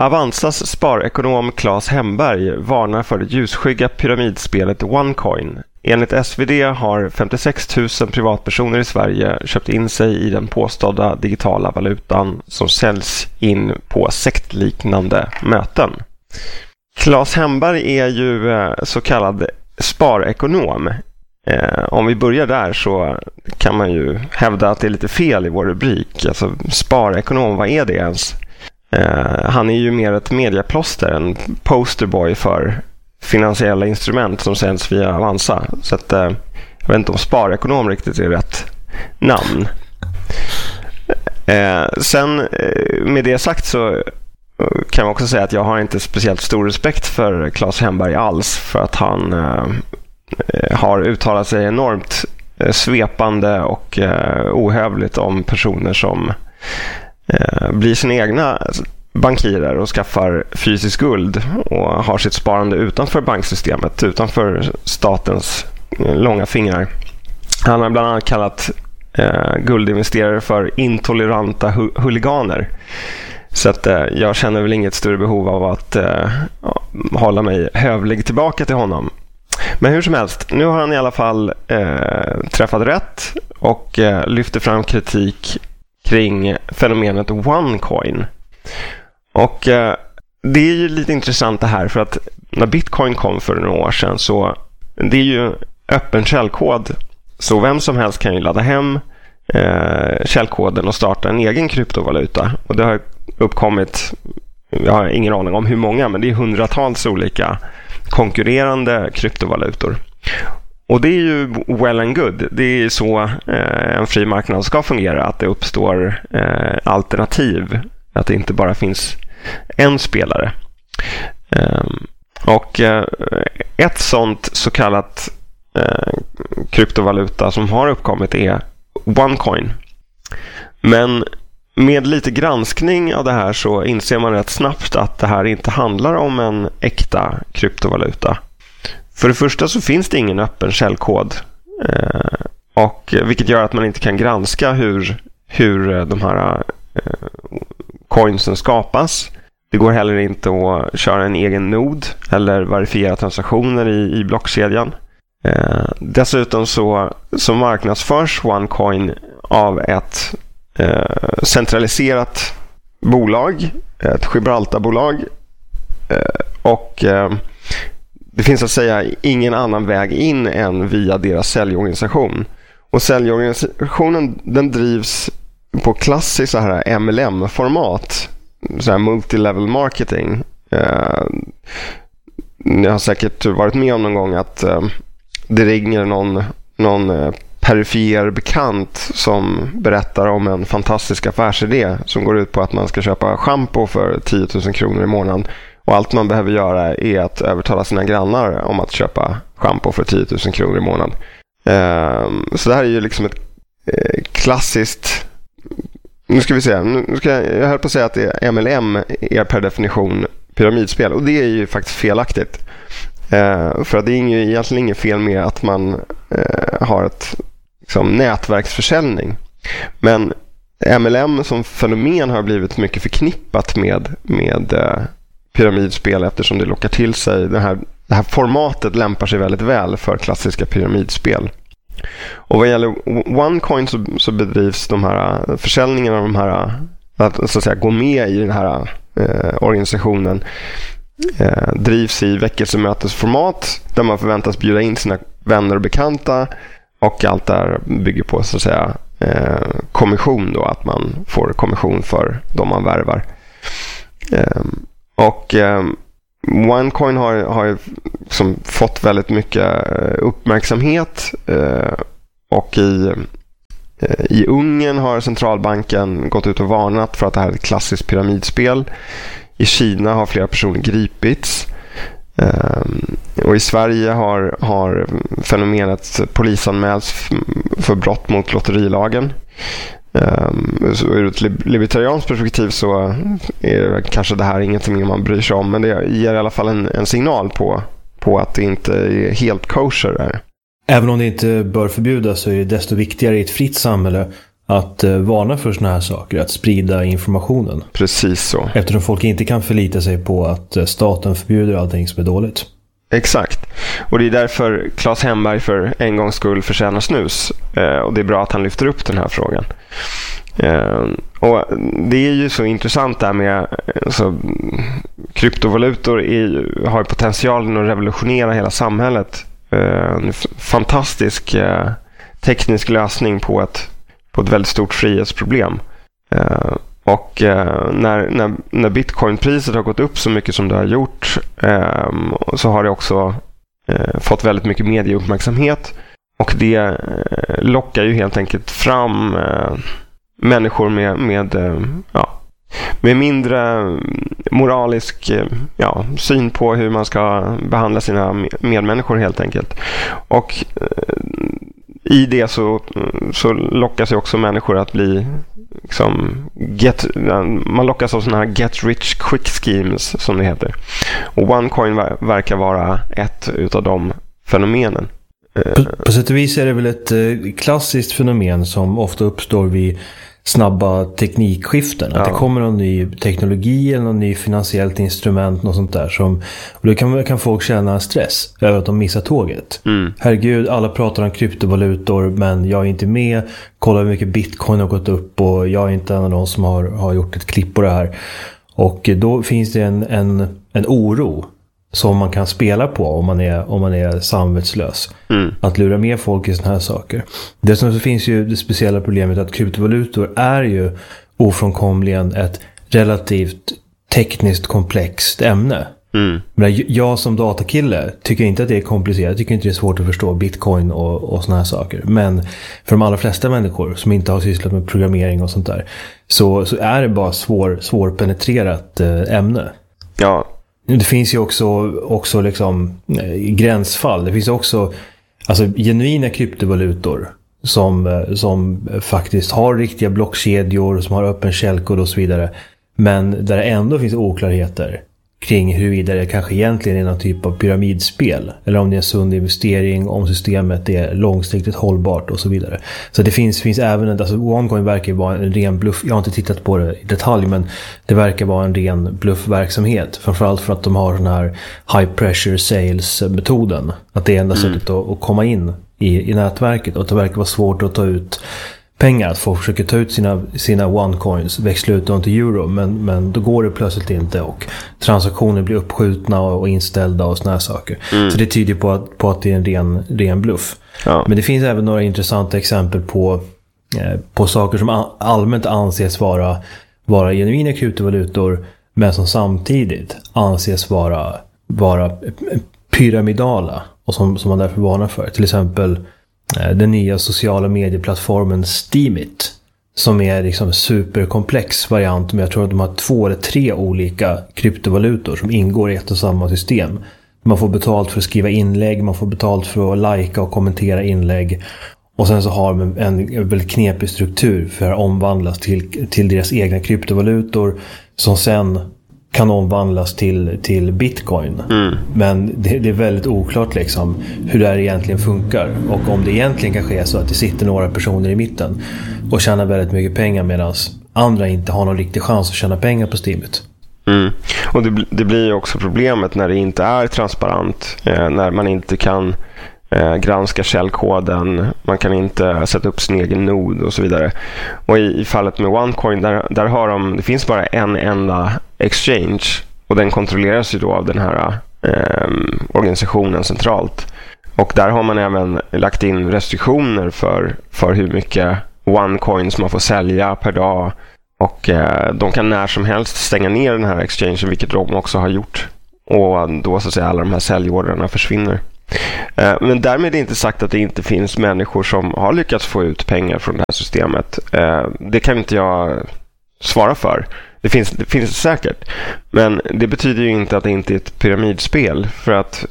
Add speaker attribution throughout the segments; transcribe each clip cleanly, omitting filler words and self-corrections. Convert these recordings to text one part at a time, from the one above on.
Speaker 1: Avanzas sparekonom Claes Hemberg varnar för det ljusskygga pyramidspelet OneCoin. Enligt SvD har 56 000 privatpersoner i Sverige köpt in sig i den påstådda digitala valutan som säljs in på sektliknande möten. Claes Hemberg är ju så kallad sparekonom. Om vi börjar där så kan man ju hävda att det är lite fel i vår rubrik. Alltså sparekonom, vad är det ens? Han är ju mer ett mediaplåster, en posterboy för finansiella instrument som säljs via Avanza. Så att, jag vet inte om sparekonom riktigt är rätt namn. Sen med det sagt så kan man också säga att jag har inte speciellt stor respekt för Claes Hemberg alls, för att han har uttalat sig enormt svepande och ohövligt om personer som blir sina egna bankirer och skaffar fysisk guld och har sitt sparande utanför banksystemet, utanför statens långa fingrar. Han har bland annat kallat guldinvesterare för intoleranta huliganer. Så att jag känner väl inget större behov av att hålla mig hövlig tillbaka till honom. Men hur som helst, nu har han i alla fall träffat rätt och lyfter fram kritik kring fenomenet OneCoin. Och det är ju lite intressant det här, för att när Bitcoin kom för några år sedan så det är ju öppen källkod. Så vem som helst kan ju ladda hem källkoden och starta en egen kryptovaluta. Och det har uppkommit, jag har ingen aning om hur många, men det är hundratals olika konkurrerande kryptovalutor. Och det är ju well and good. Det är så en fri marknad ska fungera, att det uppstår alternativ. Att det inte bara finns en spelare. Och ett sånt så kallat kryptovaluta som har uppkommit är OneCoin. Men med lite granskning av det här så inser man rätt snabbt att det här inte handlar om en äkta kryptovaluta. För det första så finns det ingen öppen källkod, och vilket gör att man inte kan granska hur de här coinsen skapas. Det går heller inte att köra en egen nod eller verifiera transaktioner i blockkedjan. Dessutom så marknadsförs OneCoin av ett centraliserat bolag, ett Gibraltarbolag, och det finns att säga ingen annan väg in än via deras säljorganisation. Och säljorganisationen, den drivs på klassiskt så här MLM-format, så här multilevel marketing. Jag har säkert varit med om någon gång att det ringer någon perifer bekant som berättar om en fantastisk affärsidé som går ut på att man ska köpa shampoo för 10 000 kronor i månaden. Och allt man behöver göra är att övertala sina grannar om att köpa shampoo för 10 000 kronor i månaden. Så det här är ju liksom ett klassiskt... Nu ska vi se. Jag höll på att säga att MLM är per definition pyramidspel. Och det är ju faktiskt felaktigt. För att det är ju egentligen inget fel med att man har ett liksom, nätverksförsäljning. Men MLM som fenomen har blivit mycket förknippat med pyramidspel, eftersom det lockar till sig. Det här formatet lämpar sig väldigt väl för klassiska pyramidspel. Och vad gäller OneCoin så bedrivs de här försäljningarna av de här, att så att säga gå med i den här organisationen, drivs i väckelsemötesformat där man förväntas bjuda in sina vänner och bekanta, och allt där bygger på så att säga kommission då, att man får kommission för de man värvar. Och OneCoin har liksom fått väldigt mycket uppmärksamhet, och i Ungern har centralbanken gått ut och varnat för att det här är ett klassiskt pyramidspel. I Kina har flera personer gripits, och i Sverige har fenomenet polisanmälts för brott mot lotterilagen. Så ur ett libertarianskt perspektiv så är kanske det här ingenting man bryr sig om, men det ger i alla fall en signal på att det inte är helt kosher där.
Speaker 2: Även om det inte bör förbjudas så är det desto viktigare i ett fritt samhälle att varna för såna här saker, att sprida informationen.
Speaker 1: Precis så.
Speaker 2: Eftersom folk inte kan förlita sig på att staten förbjuder allting som är dåligt.
Speaker 1: Exakt. Och det är därför Claes Hemberg för en gångs skull förtjänar snus. Och det är bra att han lyfter upp den här frågan. Och det är ju så intressant där med alltså, kryptovalutor har potentialen att revolutionera hela samhället. En fantastisk teknisk lösning på ett väldigt stort frihetsproblem. Och när bitcoinpriset har gått upp så mycket som det har gjort så har det också fått väldigt mycket medieuppmärksamhet, och det lockar ju helt enkelt fram människor med mindre moralisk syn på hur man ska behandla sina medmänniskor helt enkelt. Och i det så lockas ju också människor att bli man lockas av såna här get rich quick schemes som det heter. Och OneCoin verkar vara ett utav de fenomenen.
Speaker 2: På sätt och vis är det väl ett klassiskt fenomen som ofta uppstår vid snabba teknikskiften. Att det kommer någon ny teknologi eller någon ny finansiellt instrument, något sånt där. Och då kan folk känna stress över att de missar tåget. Herregud, alla pratar om kryptovalutor, men jag är inte med. Kolla hur mycket bitcoin har gått upp, och jag är inte en av de som har gjort ett klipp på det här. Och då finns det en oro som man kan spela på om man är samvetslös. Att lura med folk i såna här saker. Dessutom så finns ju det speciella problemet att kryptovalutor är ju ofrånkomligen ett relativt tekniskt komplext ämne. Men jag som datakille tycker inte att det är komplicerat. Jag tycker inte det är svårt att förstå bitcoin och såna här saker. Men för de allra flesta människor som inte har sysslat med programmering och sånt där, så är det bara svårpenetrerat ämne.
Speaker 1: Ja.
Speaker 2: Det finns ju också liksom gränsfall. Det finns också genuina kryptovalutor som faktiskt har riktiga blockkedjor, som har öppen källkod och så vidare. Men där det ändå finns oklarheter kring huruvida det kanske egentligen är någon typ av pyramidspel, eller om det är en sund investering, om systemet är långsiktigt hållbart och så vidare. Så det finns även OneCoin verkar vara en ren bluff. Jag har inte tittat på det i detalj, men det verkar vara en ren bluffverksamhet, framförallt för att de har den här high pressure sales metoden, att det är enda sättet att komma in i nätverket, och att det verkar vara svårt att ta ut pengar, att folk försöker ta ut sina OneCoins, växla ut dem till euro, men då går det plötsligt inte, och transaktioner blir uppskjutna och inställda och såna här saker. Så det tyder på att det är en ren bluff. Ja. Men det finns även några intressanta exempel på saker som allmänt anses vara genuina kryptovalutor, men som samtidigt anses vara pyramidala, och som man därför varnar för. Till exempel den nya sociala medieplattformen Steemit, som är liksom superkomplex variant, men jag tror att de har 2 eller 3 olika kryptovalutor som ingår i ett och samma system. Man får betalt för att skriva inlägg, man får betalt för att likea och kommentera inlägg, och sen så har de en väldigt knepig struktur för att omvandlas till deras egna kryptovalutor, som sen kan omvandlas till bitcoin. Men det är väldigt oklart liksom hur det här egentligen funkar, och om det egentligen kanske är så att det sitter några personer i mitten och tjänar väldigt mycket pengar, medan andra inte har någon riktig chans att tjäna pengar på Steemit.
Speaker 1: Och det blir ju också problemet när det inte är transparent, när man inte kan granska källkoden, man kan inte sätta upp sin egen nod och så vidare. Och i fallet med OneCoin, där har det finns bara en enda exchange, och den kontrolleras ju då av den här organisationen centralt. Och där har man även lagt in restriktioner för hur mycket OneCoins man får sälja per dag, och de kan när som helst stänga ner den här exchangen, vilket de också har gjort, och då så att säga alla de här säljordrarna försvinner. Men därmed är inte sagt att det inte finns människor som har lyckats få ut pengar från det här systemet. Det kan inte jag svara för. Det finns säkert. Men det betyder ju inte att det inte är ett pyramidspel. För att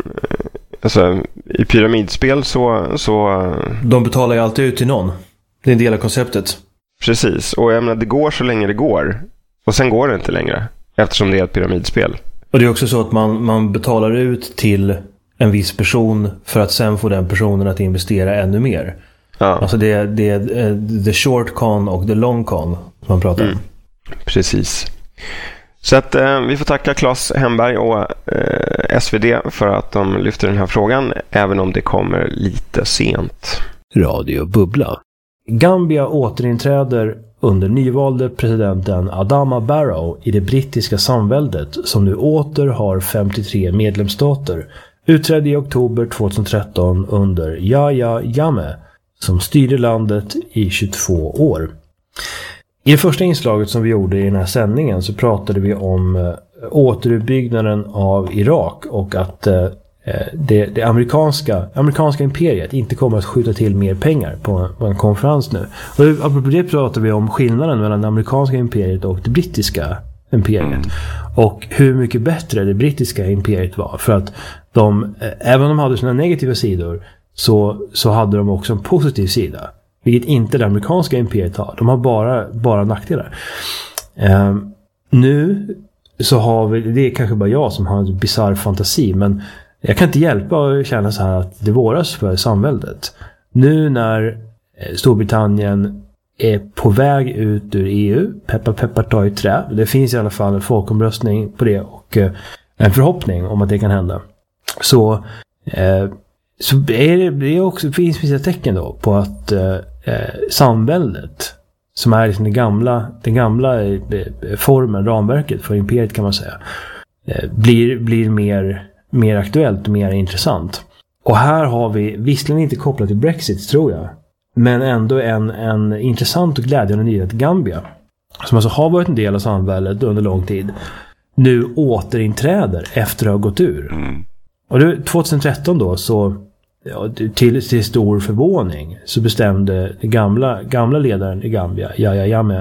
Speaker 1: i pyramidspel så...
Speaker 2: De betalar ju alltid ut till någon. Det är en del av konceptet.
Speaker 1: Precis. Och jag menar, det går så länge det går. Och sen går det inte längre. Eftersom det är ett pyramidspel.
Speaker 2: Och det är också så att man betalar ut till en viss person för att sen få den personen att investera ännu mer.
Speaker 1: Ja.
Speaker 2: Alltså det är the short con och the long con som man pratar om.
Speaker 1: Precis. Så att vi får tacka Claes Hemberg och SvD för att de lyfter den här frågan, även om det kommer lite sent.
Speaker 2: Radio Bubbla. Gambia återinträder under nyvalde presidenten Adama Barrow i det brittiska samväldet som nu åter har 53 medlemsstater, utträdde i oktober 2013 under Yahya Jammeh som styrde landet i 22 år. I det första inslaget som vi gjorde i den här sändningen så pratade vi om återuppbyggnaden av Irak och att det amerikanska imperiet inte kommer att skjuta till mer pengar på en konferens nu. Och apropå det pratar vi om skillnaden mellan det amerikanska imperiet och det brittiska imperiet. Och hur mycket bättre det brittiska imperiet var. För att även om de hade sina negativa sidor så hade de också en positiv sida. Vilket inte det amerikanska imperiet har. De har bara nackdelar. Nu så har vi, det är kanske bara jag som har en bizarr fantasi, men jag kan inte hjälpa att känna så här att det våras för samväldet. Nu när Storbritannien är på väg ut ur EU, peppar ta i trä. Det finns i alla fall en folkomröstning på det och en förhoppning om att det kan hända. Så är det också, finns vissa tecken då på att samväldet, som är liksom den gamla formen, ramverket för imperiet kan man säga, blir mer aktuellt och mer intressant. Och här har vi, visserligen inte kopplat till Brexit tror jag, men ändå en intressant och glädjande nyhet. Gambia, som alltså har varit en del av samväldet under lång tid, nu återinträder efter att ha gått ur. Och 2013 då så, till stor förvåning, så bestämde den gamla ledaren i Gambia, Yahya Jammeh,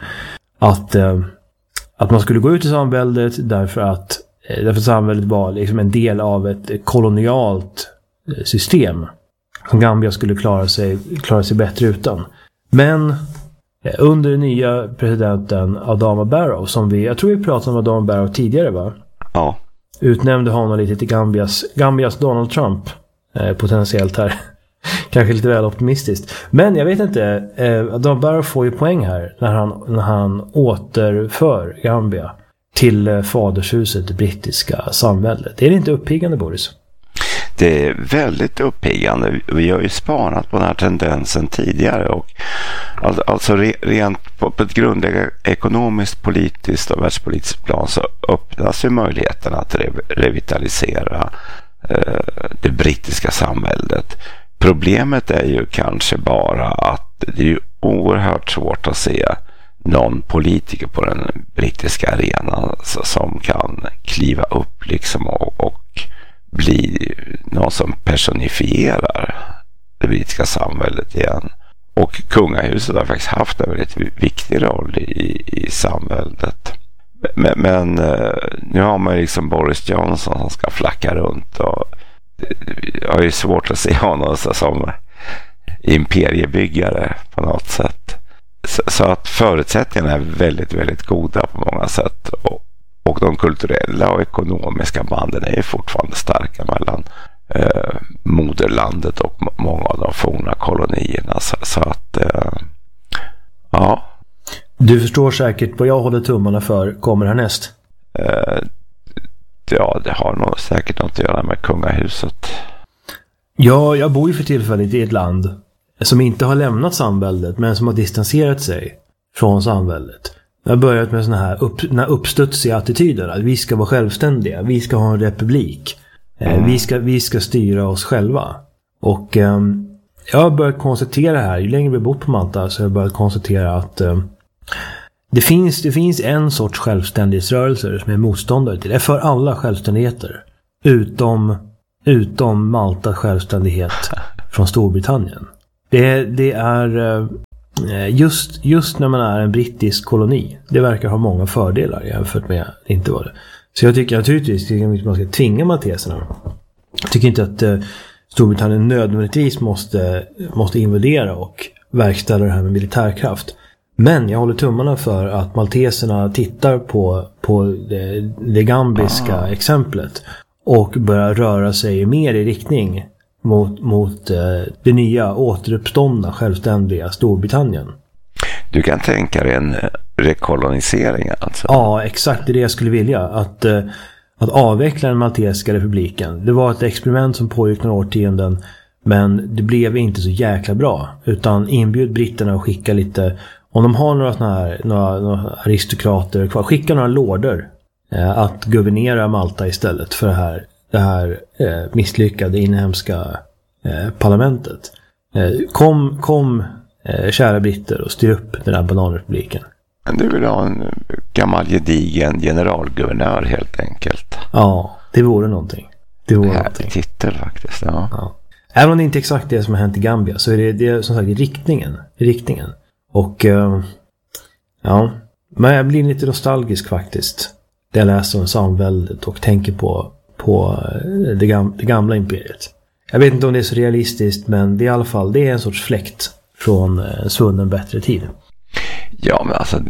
Speaker 2: att man skulle gå ut i samväldet därför att samväldet var liksom en del av ett kolonialt system som Gambia skulle klara sig bättre utan. Men under den nya presidenten Adama Barrow, jag tror vi pratade om Adama Barrow tidigare, va? Ja. Utnämnde honom lite till Gambias Donald Trump, potentiellt här. Kanske lite väl optimistiskt. Men jag vet inte, Adama Barrow får ju poäng här när han återför Gambia till fadershuset, det brittiska samväldet. Är det inte uppiggande, Boris?
Speaker 3: Det är väldigt uppiggande. Vi har ju spanat på den här tendensen tidigare och alltså rent på ett grundläggande ekonomiskt, politiskt och världspolitiskt plan så öppnas ju möjligheten att revitalisera det brittiska samhället. Problemet är ju kanske bara att det är ju oerhört svårt att se någon politiker på den brittiska arenan som kan kliva upp liksom och bli någon som personifierar det brittiska samhället igen. Och kungahuset har faktiskt haft en väldigt viktig roll i samhället. Men nu har man liksom Boris Johnson som ska flacka runt och jag har ju svårt att se honom som imperiebyggare på något sätt. Så att förutsättningarna är väldigt, väldigt goda på många sätt. Och de kulturella och ekonomiska banden är fortfarande starka mellan moderlandet och många av de forna kolonierna. Så att, ja.
Speaker 2: Du förstår säkert vad jag håller tummarna för kommer härnäst.
Speaker 3: Ja, det har nog säkert något att göra med kungahuset.
Speaker 2: Ja, jag bor ju för tillfället i ett land som inte har lämnat samväldet men som har distanserat sig från samväldet. Jag har börjat med såna här uppstudsiga attityder. Att vi ska vara självständiga. Vi ska ha en republik. Vi ska styra oss själva. Och jag har börjat konstatera här. Ju längre vi bor på Malta så har jag börjat konstatera att det finns en sorts självständighetsrörelser som är motståndare till. Det är för alla självständigheter. Utom Maltas självständighet från Storbritannien. Det är just när man är en brittisk koloni. Det verkar ha många fördelar jämfört med inte var det. Så jag tycker naturligtvis att man ska tvinga malteserna. Jag tycker inte att Storbritannien nödvändigtvis måste invadera och verkställa det här med militärkraft. Men jag håller tummarna för att malteserna tittar på det gambiska exemplet och börjar röra sig mer i riktning mot det nya återuppståndna självständiga Storbritannien.
Speaker 3: Du kan tänka dig en rekolonisering alltså?
Speaker 2: Ja, exakt det jag skulle vilja. Att avveckla den maltesiska republiken. Det var ett experiment som pågick några årtionden, men det blev inte så jäkla bra. Utan inbjud britterna att skicka lite, om de har några aristokrater kvar, skicka några lorder att guvernera Malta istället för det här misslyckade inhemska parlamentet. Kom kära britter, och styr upp den här bananrepubliken.
Speaker 3: Du vill ha en gammal gedigen generalguvernör helt enkelt.
Speaker 2: Ja, det vore någonting. Det vore
Speaker 3: någonting. Titel faktiskt, ja.
Speaker 2: Även om det inte är exakt det som har hänt i Gambia, så är det som sagt i riktningen. Och ja, men jag blir lite nostalgisk faktiskt. Det jag läser om samväldet och tänker på det gamla imperiet. Jag vet inte om det är så realistiskt, men det är i alla fall, det är en sorts fläkt från en svunnen bättre tid. Ja, men alltså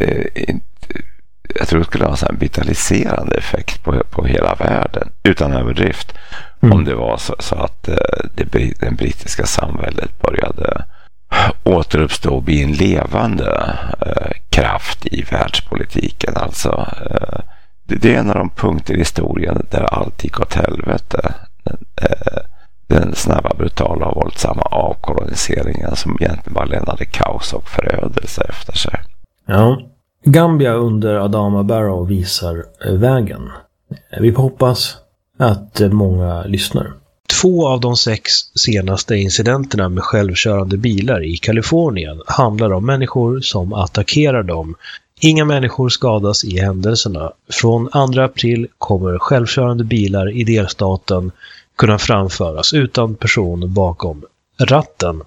Speaker 3: jag tror det skulle ha en vitaliserande effekt på hela världen utan överdrift om det var så att den brittiska samhället började återuppstå och bli en levande kraft i världspolitiken. Alltså det är en av de punkter i historien där allt gick åt helvete. Den snabba, brutala och våldsamma avkoloniseringen som egentligen bara lämnade kaos och förödelse efter sig.
Speaker 2: Ja, Gambia under Adama Barrow visar vägen. Vi hoppas att många lyssnar.
Speaker 4: 2 av de 6 senaste incidenterna med självkörande bilar i Kalifornien handlar om människor som attackerar dem. Inga människor skadas i händelserna. Från 2 april kommer självkörande bilar i delstaten kunna framföras utan person bakom ratten.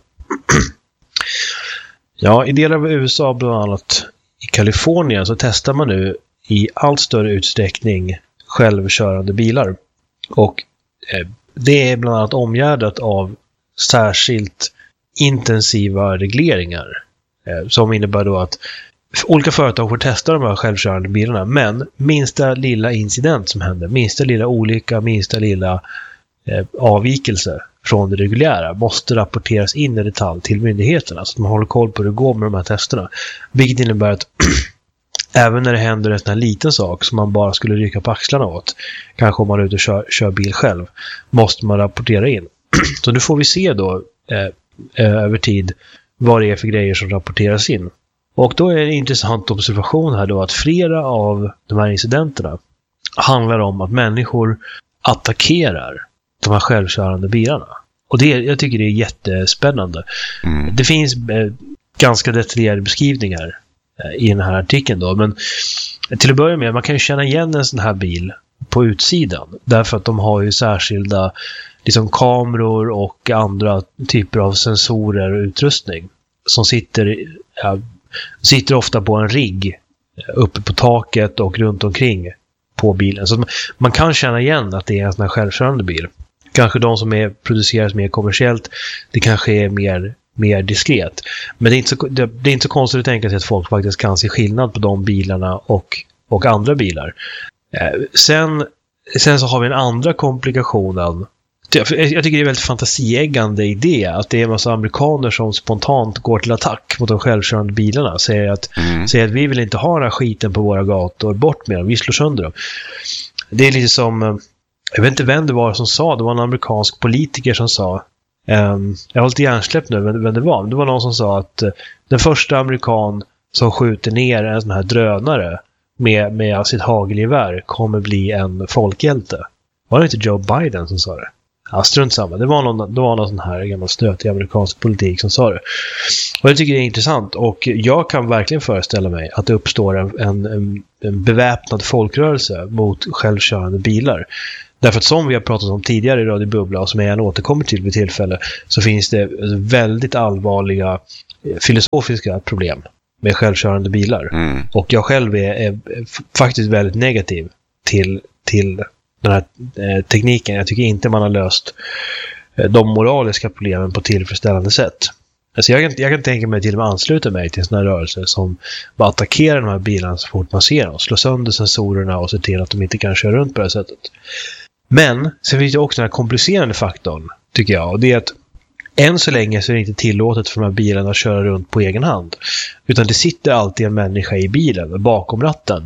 Speaker 4: Ja, i delar av USA, bland annat i Kalifornien, så testar man nu i allt större utsträckning självkörande bilar. Och det är bland annat omgärdat av särskilt intensiva regleringar som innebär då att olika företag får testa de här självkörande bilarna, men minsta lilla incident som händer, minsta lilla olycka, minsta lilla avvikelse från det reguljära måste rapporteras in i detalj till myndigheterna så att man håller koll på hur det går med de här testerna. Vilket innebär att även när det händer en sån här liten sak som man bara skulle rycka på axlarna åt, kanske om man är ute och kör bil själv, måste man rapportera in. Så nu får vi se då över tid vad det är för grejer som rapporteras in. Och då är det en intressant observation här då att flera av de här incidenterna handlar om att människor attackerar de här självkörande bilarna. Och jag tycker det är jättespännande. Det finns ganska detaljerade beskrivningar i den här artikeln då, men till att börja med, man kan ju känna igen en sån här bil på utsidan, därför att de har ju särskilda liksom kameror och andra typer av sensorer och utrustning som sitter ofta på en rigg uppe på taket och runt omkring på bilen. Så man kan känna igen att det är en sån här självkörande bil. Kanske de som produceras mer kommersiellt, det kanske är mer diskret. Men det är inte så konstigt att tänka sig att folk faktiskt kan se skillnad på de bilarna och andra bilar. Sen så har vi en andra komplikationen. Jag tycker det är en väldigt fantasieggande idé att det är en massa amerikaner som spontant går till attack mot de självkörande bilarna. Säger att vi vill inte ha den här skiten på våra gator, bort med dem, vi slår sönder dem. Det är lite som, jag vet inte vem det var som sa, det var en amerikansk politiker som sa, jag har lite hjärnsläpp nu vem det var. Det var någon som sa att den första amerikan som skjuter ner en sån här drönare med sitt hagelgevär kommer bli en folkhjälte. Var det inte Joe Biden som sa det? Ja, strunt samma. Det var någon sån här gammal stöt i amerikansk politik som sa det. Och jag tycker det är intressant. Och jag kan verkligen föreställa mig att det uppstår en beväpnad folkrörelse mot självkörande bilar. Därför att som vi har pratat om tidigare i Radio Bubbla och som jag gärna återkommer till vid tillfälle, så finns det väldigt allvarliga filosofiska problem med självkörande bilar. Och jag själv är faktiskt väldigt negativ till den här tekniken. Jag tycker inte man har löst de moraliska problemen på tillfredsställande sätt. Alltså jag kan tänka mig till och med ansluta mig till såna här rörelser som bara attackerar de här bilarna så fort man ser dem, slår sönder sensorerna och ser till att de inte kan köra runt på det här sättet. Men sen finns det också den här komplicerande faktorn tycker jag. Och det är att än så länge så är det inte tillåtet för de här bilarna att köra runt på egen hand. Utan det sitter alltid en människa i bilen bakom ratten.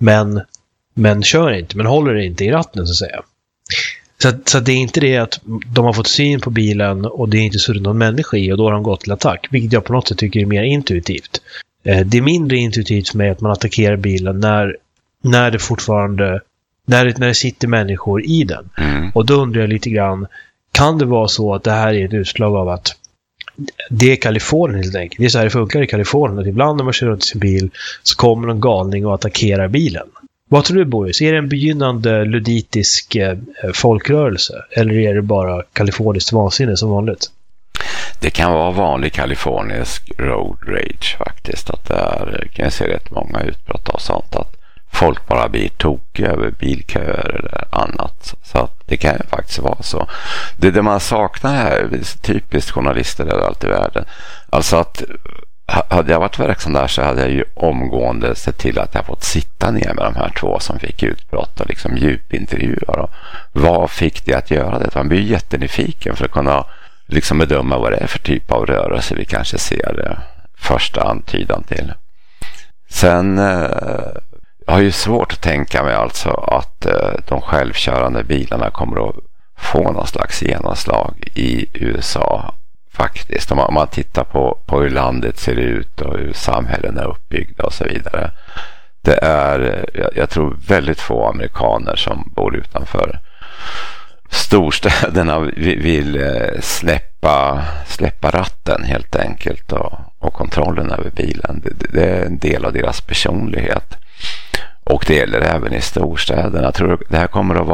Speaker 4: Men kör inte, men håller inte i ratten så att säga. Så det är inte det att de har fått syn på bilen och det är inte suttit någon människa i och då har de gått till attack. Vilket jag på något sätt tycker är mer intuitivt. Det är mindre intuitivt för mig att man attackerar bilen när det fortfarande när det sitter människor i den. Och då undrar jag lite grann, kan det vara så att det här är ett utslag av att det är Kalifornien helt enkelt. Det är så här det funkar i Kalifornien. Att ibland när man kör runt sin bil så kommer någon galning och attackerar bilen. Vad tror du, Boris? Är det en begynnande luditisk folkrörelse? Eller är det bara kaliforniskt vansinne som vanligt?
Speaker 3: Det kan vara vanlig kalifornisk road rage faktiskt. Att där kan jag se rätt många utbrott av sånt. Att folk bara blir tokiga över bilköer eller annat. Så att det kan ju faktiskt vara så. Det man saknar här, typiskt journalister överallt i världen. Alltså att hade jag varit verksam där så hade jag ju omgående sett till att jag fått sitta ner med de här två som fick utbrott och liksom djupintervjuer. Och vad fick det att göra det? Man blir jättenyfiken för att kunna liksom bedöma vad det är för typ av rörelse vi kanske ser första antydan till. Sen jag har ju svårt att tänka mig alltså att de självkörande bilarna kommer att få någon slags genomslag i USA faktiskt. Om man tittar på hur landet ser ut och hur samhällen är uppbyggda och så vidare. Det är, jag tror, väldigt få amerikaner som bor utanför storstäderna vill släppa ratten helt enkelt och kontrollen över bilen. Det är en del av deras personlighet. Och det gäller även i storstäderna. Jag tror det här kommer att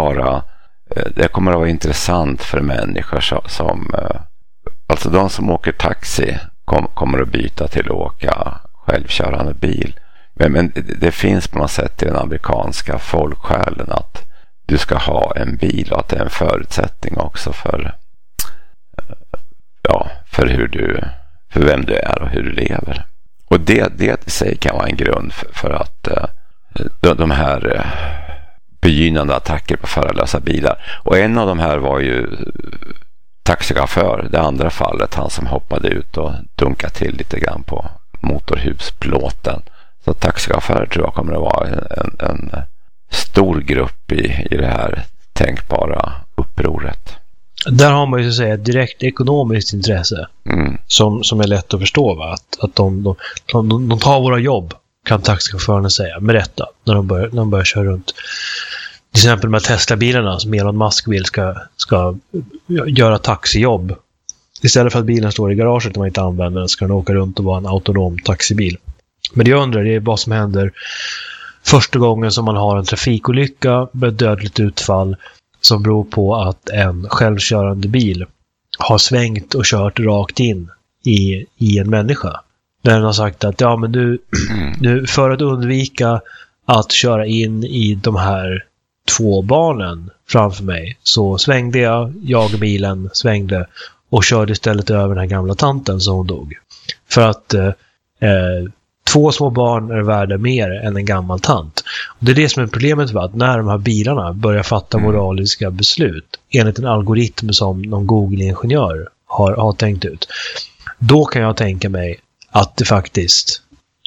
Speaker 3: vara intressant för människor som alltså de som åker taxi kommer att byta till att åka självkörande bil. Men det finns på något sätt i den amerikanska folksjälen att du ska ha en bil och att det är en förutsättning också för vem du är och hur du lever. Och det i sig kan vara en grund för att de här begynnande attacker på förarlösa bilar. Och en av de här var ju taxichaufför. Det andra fallet, han som hoppade ut och dunkade till lite grann på motorhusplåten. Så taxichaufförer tror jag kommer att vara en stor grupp i det här tänkbara upproret.
Speaker 4: Där har man ju så att säga ett direkt ekonomiskt intresse som är lätt att förstå. Va? Att de tar våra jobb, kan taxichaufförerna säga, med rätta när de börjar köra runt. Till exempel med Tesla-bilarna som Elon Musk vill ska göra taxijobb. Istället för att bilen står i garaget och man inte använder den ska den åka runt och vara en autonom taxibil. Men det jag undrar är vad som händer första gången som man har en trafikolycka med dödligt utfall som beror på att en självkörande bil har svängt och kört rakt in i en människa. Där den har sagt att ja, men du för att undvika att köra in i de här två barnen framför mig så svängde jag bilen svängde och körde istället över den här gamla tanten som hon dog. För att två små barn är värda mer än en gammal tant. Och det är det som är problemet, för att när de här bilarna börjar fatta moraliska beslut enligt en algoritm som någon Google-ingenjör har tänkt ut, då kan jag tänka mig att det faktiskt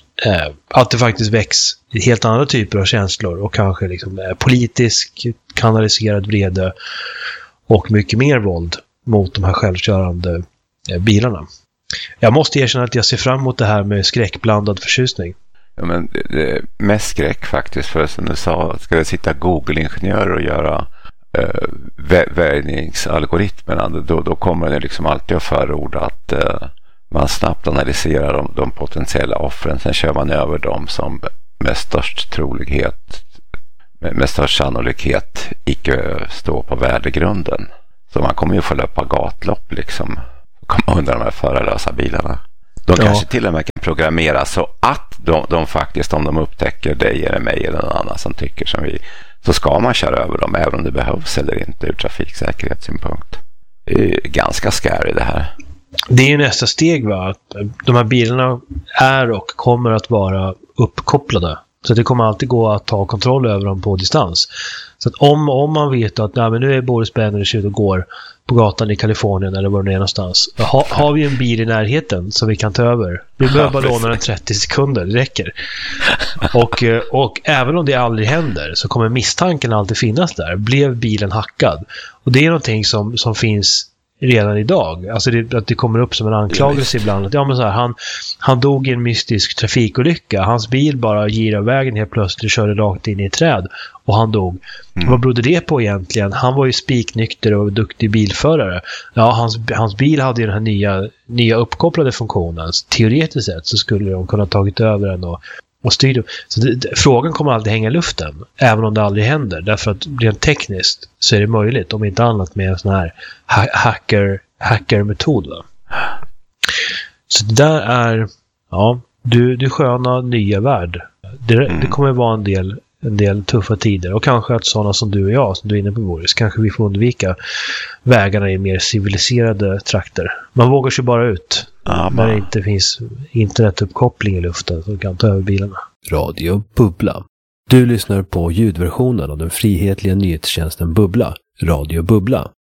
Speaker 4: väcks helt andra typer av känslor och kanske liksom politisk kanaliserad vrede och mycket mer våld mot de här självkörande bilarna. Jag måste erkänna att jag ser fram emot det här med skräckblandad förtjusning.
Speaker 3: Ja, men det är mest skräck faktiskt, för som du sa, ska det sitta Google-ingenjörer och göra vägningsalgoritmerna, då kommer det liksom alltid att förorda att man snabbt analyserar de potentiella offren, sen kör man över dem som med störst sannolikhet icke står på värdegrunden. Så man kommer ju få löpa gatlopp liksom, komma undan de här förarlösa bilarna. De kanske till och med kan programmera så att de faktiskt, om de upptäcker dig eller mig eller någon annan som tycker som vi, så ska man köra över dem även om det behövs eller inte ur trafiksäkerhetssynpunkt. Det är ganska scary det här.
Speaker 4: Det är ju nästa steg, va? Att de här bilarna är och kommer att vara uppkopplade Så det kommer alltid gå att ta kontroll över dem på distans. Så att om man vet att men nu är Boris Bener ute och går på gatan i Kalifornien eller var det är någonstans. Har vi en bil i närheten som vi kan ta över. Vi behöver bara låna den 30 sekunder, det räcker. Och även om det aldrig händer så kommer misstanken alltid finnas där. Blev bilen hackad? Och det är någonting som finns redan idag. Alltså att det kommer upp som en anklagelse ibland. Att, men så här, han dog i en mystisk trafikolycka. Hans bil bara girade vägen helt plötsligt, körde rakt in i ett träd och han dog. Vad berodde det på egentligen? Han var ju spiknykter och duktig bilförare. Ja, hans bil hade ju den här nya uppkopplade funktionen. Teoretiskt sett så skulle de kunna tagit över den och styra. Så frågan kommer alltid hänga i luften, även om det aldrig händer. Därför att rent tekniskt så är det möjligt, om inte annat med en sån här hackermetod. Va? Så det där är du sköna nya värld. Det kommer vara en del tuffa tider. Och kanske att sådana som du och jag, som du är inne på Boris, kanske vi får undvika vägarna i mer civiliserade trakter. Man vågar sig bara ut när det inte finns internetuppkoppling i luften som kan ta över bilarna.
Speaker 5: Radio Bubbla. Du lyssnar på ljudversionen av den frihetliga nyhetstjänsten Bubbla. Radio Bubbla.